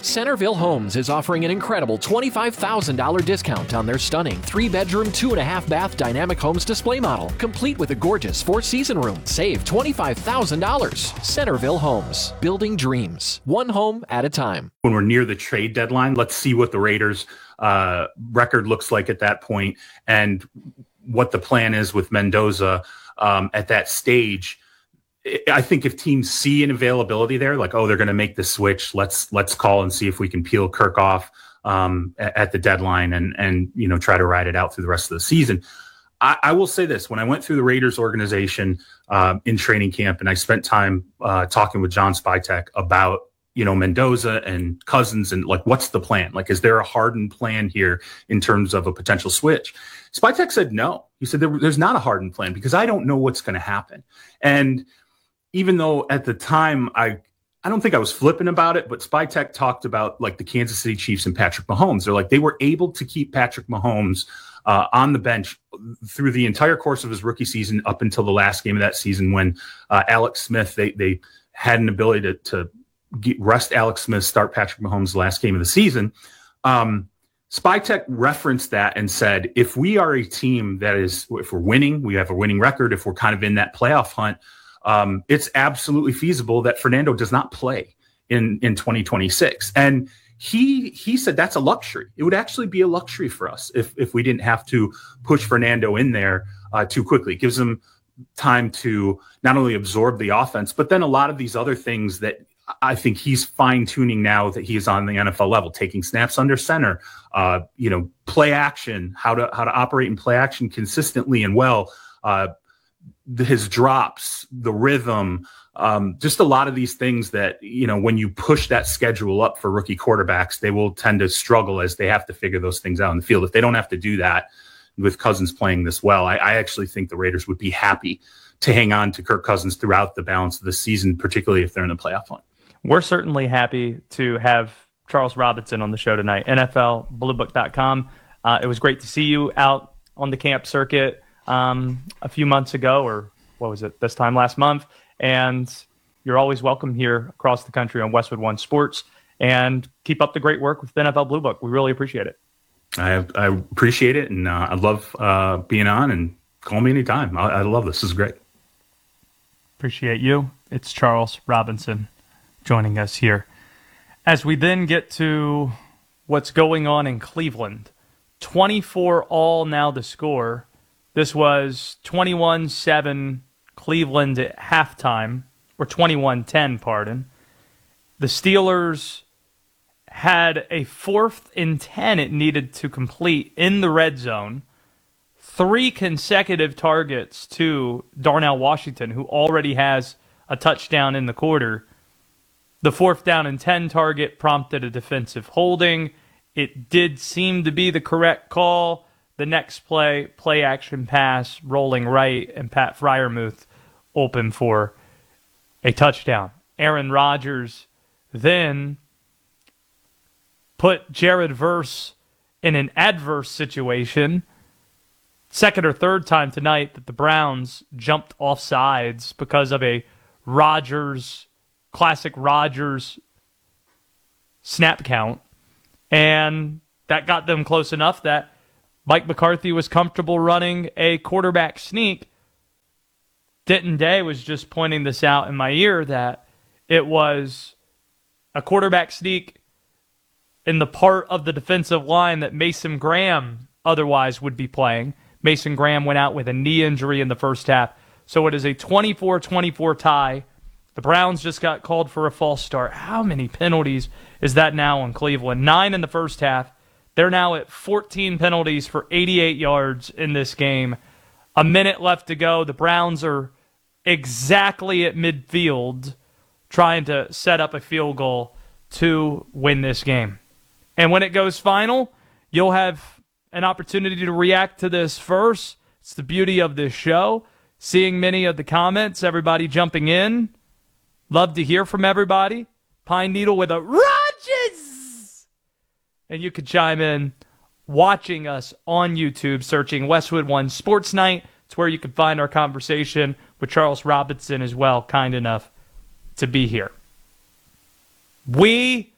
Centerville Homes is offering an incredible $25,000 discount on their stunning 3-bedroom, 2.5-bath Dynamic Homes display model, complete with a gorgeous 4-season room. Save $25,000. Centerville Homes, building dreams, one home at a time. When we're near the trade deadline, let's see what the Raiders' record looks like at that point and what the plan is with Mendoza at that stage. I think if teams see an availability there, like, oh, they're going to make the switch, let's call and see if we can peel Kirk off at the deadline and try to ride it out through the rest of the season. I will say this: when I went through the Raiders organization in training camp, and I spent time talking with John Spytek about Mendoza and Cousins and like, what's the plan? Like, is there a hardened plan here in terms of a potential switch? Spytek said no. He said there's not a hardened plan because I don't know what's going to happen. And even though at the time I don't think I was flippant about it, but Spytek talked about like the Kansas City Chiefs and Patrick Mahomes. They're like, they were able to keep Patrick Mahomes on the bench through the entire course of his rookie season up until the last game of that season when Alex Smith, they had an ability to rest Alex Smith, start Patrick Mahomes the last game of the season. Spytek referenced that and said, if we are a team if we're winning, we have a winning record, if we're kind of in that playoff hunt, it's absolutely feasible that Fernando does not play in 2026. And he said that's a luxury. It would actually be a luxury for us if we didn't have to push Fernando in there too quickly. It gives him time to not only absorb the offense, but then a lot of these other things that I think he's fine-tuning now that he is on the NFL level, taking snaps under center, play action, how to operate in play action consistently and well, his drops, the rhythm, just a lot of these things that, when you push that schedule up for rookie quarterbacks, they will tend to struggle as they have to figure those things out in the field. If they don't have to do that with Cousins playing this well, I actually think the Raiders would be happy to hang on to Kirk Cousins throughout the balance of the season, particularly if they're in the playoff hunt. We're certainly happy to have Charles Robinson on the show tonight, NFLBlueBook.com. It was great to see you out on the camp circuit a few months ago, or what was it, this time last month, and you're always welcome here across the country on Westwood One Sports, and keep up the great work with the NFL Blue Book. We really appreciate it. I appreciate it, and I love being on, and call me anytime. I love this. This is great. Appreciate you. It's Charles Robinson joining us here. As we then get to what's going on in Cleveland, 24-all now the score. This was 21-7 Cleveland at halftime, or 21-10, pardon. The Steelers had a 4th and 10 it needed to complete in the red zone. 3 consecutive targets to Darnell Washington, who already has a touchdown in the quarter. The 4th down and 10 target prompted a defensive holding. It did seem to be the correct call. The next play action pass, rolling right, and Pat Freiermuth open for a touchdown. Aaron Rodgers then put Jared Verse in an adverse situation. Second or third time tonight that the Browns jumped off sides because of a classic Rodgers snap count. And that got them close enough that Mike McCarthy was comfortable running a quarterback sneak. Denton Day was just pointing this out in my ear that it was a quarterback sneak in the part of the defensive line that Mason Graham otherwise would be playing. Mason Graham went out with a knee injury in the first half. So it is a 24-24 tie. The Browns just got called for a false start. How many penalties is that now on Cleveland? 9 in the first half. They're now at 14 penalties for 88 yards in this game. A minute left to go. The Browns are exactly at midfield trying to set up a field goal to win this game. And when it goes final, you'll have an opportunity to react to this first. It's the beauty of this show. Seeing many of the comments, everybody jumping in. Love to hear from everybody. Pine Needle with a Rodgers! And you could chime in watching us on YouTube, searching Westwood One Sports Night. It's where you can find our conversation with Charles Robinson as well, kind enough to be here. We